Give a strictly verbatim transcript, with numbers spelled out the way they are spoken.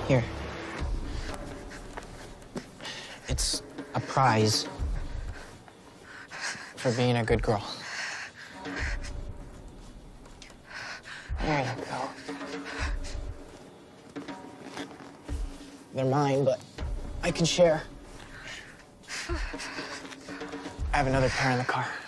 Here. It's a prize for being a good girl. There you go. They're mine, but I can share. I have another pair in the car.